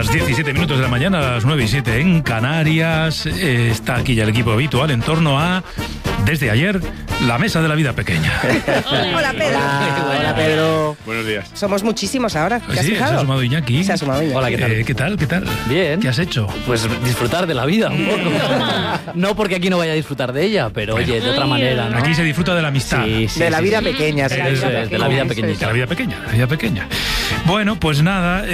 Las 17 minutos de la mañana, a las 9:07 en Canarias. Está aquí ya el equipo habitual en torno a, desde ayer, la mesa de la vida pequeña. Hola, Pedro. Hola, Pedro. Buenos días. Somos muchísimos ahora. ¿Te has Sí, fijado? se ha sumado Iñaki. Se ha sumado Iñaki. Hola, ¿qué tal? ¿Qué tal? Bien. ¿Qué has hecho? Pues disfrutar de la vida un poco. No porque aquí no vaya a disfrutar de ella, pero oye, de otra manera, ¿no? Aquí se disfruta de la amistad. Sí, sí, De la sí, vida sí. pequeña. Eso es, de la vida pequeñita. De la vida pequeña. Bueno, pues nada.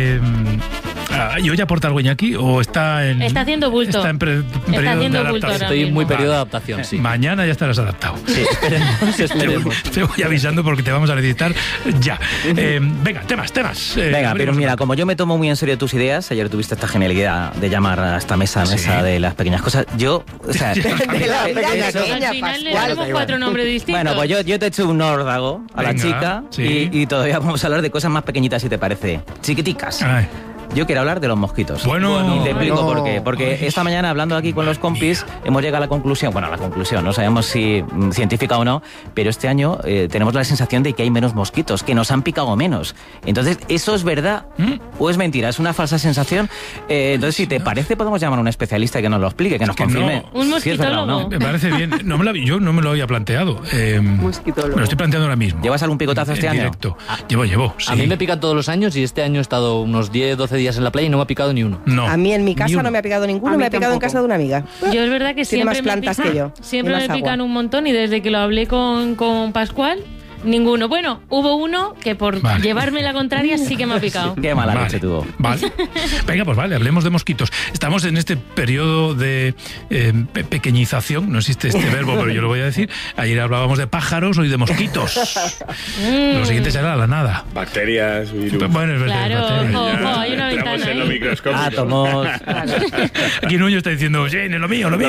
¿Y hoy aporta algo Iñaki o está en... Está haciendo bulto. Está en periodo haciendo de bulto adaptación. ahora Estoy en muy mismo. periodo de adaptación, sí. Mañana ya estarás adaptado. Sí, esperemos. Te voy avisando porque te vamos a necesitar ya. Venga, temas. Venga, pero abrimos mira, el- como yo me tomo muy en serio tus ideas, ayer tuviste esta genialidad de llamar a esta mesa Sí. de las pequeñas cosas. Yo, o sea, De la vida eso- pequeña, Al final le Pascual. damos 4 nombres distintos. bueno, pues yo te echo un órdago a la Venga, chica sí. y todavía vamos a hablar de cosas más pequeñitas, si te parece. Chiquiticas. Ay, Yo quiero hablar de los mosquitos. Bueno. Y te explico No. por qué. Porque esta mañana, hablando aquí con los compis, hemos llegado a la conclusión, no sabemos si científica o no, pero este año tenemos la sensación de que hay menos mosquitos, que nos han picado menos. Entonces, ¿eso es verdad o es mentira? ¿Es una falsa sensación? Entonces, si te parece, podemos llamar a un especialista que nos lo explique, que nos que confirme. no. Un si es verdad o no. mosquitólogo. me parece bien. Yo no me lo había planteado. Me lo estoy planteando ahora mismo. ¿Llevas algún picotazo este En año? directo. Llevo, sí. A mí me pican todos los años y este año he estado unos 10, 12 días en la playa y no me ha picado ni uno. No. A mí en mi Ni casa uno. no me ha picado ninguno, me ha picado en casa de una amiga. Yo es verdad que Tiene siempre más plantas me que pican, yo, siempre y más me pican agua. un montón y desde que lo hablé con Pascual, ninguno. Bueno, hubo uno que por Vale. llevarme la contraria sí que me ha picado. Qué mala leche tuvo. Vale. Venga, pues vale, hablemos de mosquitos. Estamos en este periodo de pequeñización, no existe este verbo, pero yo lo voy a decir. Ayer hablábamos de pájaros, hoy de mosquitos. Lo siguiente será la nada. Bacterias, virus. Bueno, es verdad. Claro, es verdad. ojo, hay una Entramos ventana en lo ahí. microscópico. Átomos. Aquí Nuño está diciendo, Jane, lo mío.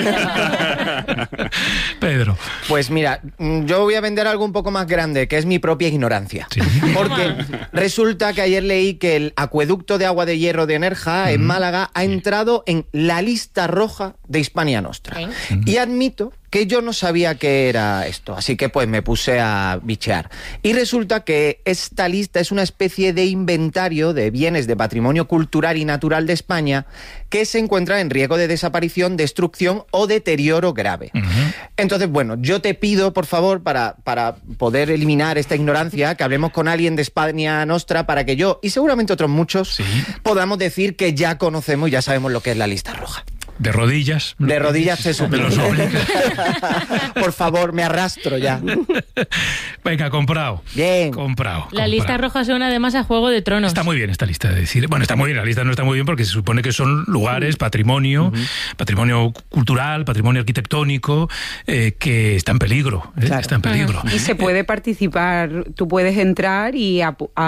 Pedro. Pues mira, yo voy a vender algo un poco más grande, que es mi propia ignorancia. Sí. Porque resulta que ayer leí que el acueducto de agua de hierro de Nerja, en Málaga, ha entrado en la lista roja de Hispania Nostra. Y admito que yo no sabía qué era esto, así que pues me puse a bichear. Y resulta que esta lista es una especie de inventario de bienes de patrimonio cultural y natural de España que se encuentra en riesgo de desaparición, destrucción o deterioro grave. Entonces, bueno, yo te pido, por favor, para poder eliminar esta ignorancia, que hablemos con alguien de Hispania Nostra para que yo, y seguramente otros muchos, Sí. podamos decir que ya conocemos y ya sabemos lo que es la lista roja. De rodillas. De rodillas te De suplico. los obligas. Por favor, me arrastro ya. Venga, comprado. Bien. Comprado. La lista roja suena además a Juego de Tronos. Está muy bien esta lista de decir. Bueno, está muy bien, la lista no está muy bien porque se supone que son lugares, patrimonio cultural, patrimonio arquitectónico, que está en peligro. Claro. Está en peligro. Y se puede participar, tú puedes entrar y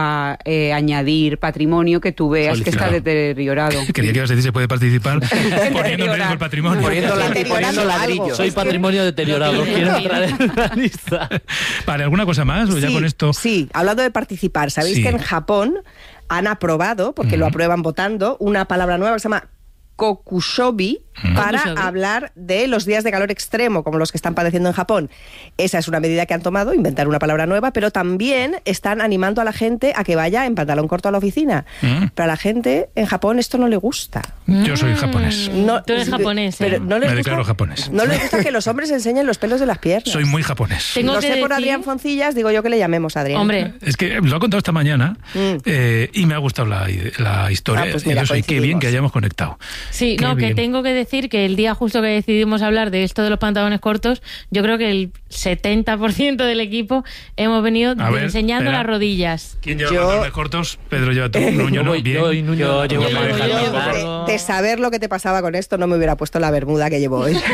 añadir patrimonio que tú veas que está Solicitar. deteriorado. Quería que ibas a decir se puede participar poniendo en riesgo el patrimonio. Poniendo Deteriorando ladrillos. algo. Soy patrimonio deteriorado, quiero entrar en la lista. Vale, ¿alguna cosa más? ¿O ya Sí, con esto? sí, hablando de participar, ¿sabéis Sí. que en Japón han aprobado, porque lo aprueban votando, una palabra nueva que se llama kokushobi para Kokushobi. hablar de los días de calor extremo como los que están padeciendo en Japón? Esa es una medida que han tomado, inventar una palabra nueva, pero también están animando a la gente a que vaya en pantalón corto a la oficina. Pero a la gente en Japón esto no le gusta. Yo soy japonés. No, Tú eres japonés, pero no les Me gusta, declaro japonés. No les gusta que los hombres enseñen los pelos de las piernas. Soy muy japonés. Tengo Lo que sé por decir- Adrián Foncillas, digo yo que le llamemos a Adrián. Hombre, Es que lo ha contado esta mañana y me ha gustado la historia. Ah, pues y mira, eso, y qué bien coincidimos. que hayamos conectado. sí, Qué no, que bien. tengo que decir que el día justo que decidimos hablar de esto de los pantalones cortos, yo creo que el 70% del equipo hemos venido A ver, enseñando espera. las rodillas. ¿Quién lleva Yo- pantalones cortos? Pedro lleva tú. Nuño, ¿no? Bien. Yo y Nuño. Yo llevo Yo pareja llevo- larga. De saber lo que te pasaba con esto, no me hubiera puesto la bermuda que llevo hoy.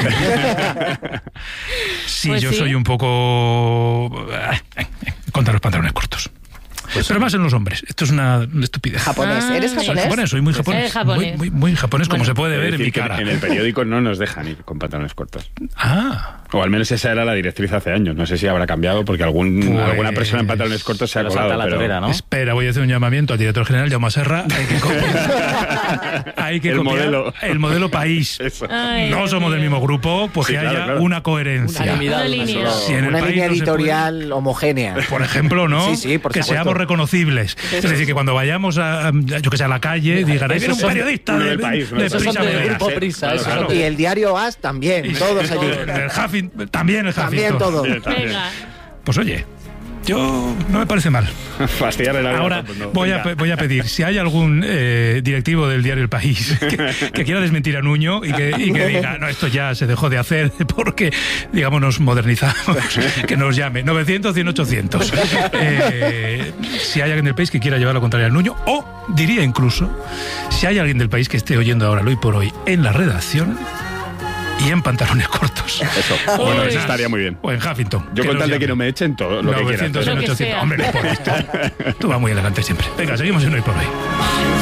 Sí, Pues yo sí. soy un poco contra los pantalones cortos. Pero más en los hombres. Esto es una estupidez. Japonés. Ah, ¿Eres sí. Soy japonés? japonés, soy muy japonés. Eres japonés. Muy japonés, como Bueno. se puede ver en Es decir, mi que cara. en el periódico no nos dejan ir con pantalones cortos. Ah, O al menos esa era la directriz hace años. No sé si habrá cambiado porque Pues- alguna persona en pantalones cortos se ha Pero colado. salta la pero torera, ¿no? espera, voy a hacer un llamamiento al director general, Jaume Serra. Hay que copiar, hay que El copiar modelo. el modelo país. Eso. Ay, No Dios somos del mío. mismo grupo, pues Sí, que claro, haya claro. una coherencia. Unanimidad. Una línea. Si en el Una país línea no se puede- editorial homogénea. Por ejemplo, ¿no? Sí, sí, por que supuesto. seamos reconocibles. Es decir, que cuando vayamos a la calle, digan, ahí viene un periodista uno del país, uno del Prisa Son del Media. grupo Prisa. eso. Claro. Y el diario AS también, todos allí. El Huffington, también el También Huffington. todos. Bien, también. Venga. Pues oye, yo no me parece mal. Fastidiarle la vida. Ahora pues no. voy Venga. a pedir, si hay algún directivo del diario El País que quiera desmentir a Nuño y que diga, no, esto ya se dejó de hacer porque, digamos, nos modernizamos, que nos llame 900, 100, 800. Si hay alguien del país que quiera llevar la contraria a Nuño, o diría incluso, si hay alguien del país que esté oyendo ahora, hoy por hoy, en la redacción y en pantalones cortos. Eso. Bueno, eso estaría muy bien. O en Huffington. Yo con tal de que no me echen todo lo que quieran. 900, Lo que 800. sea. Hombre, no por esto. Tú vas muy elegante siempre. Venga, seguimos en Hoy por Hoy.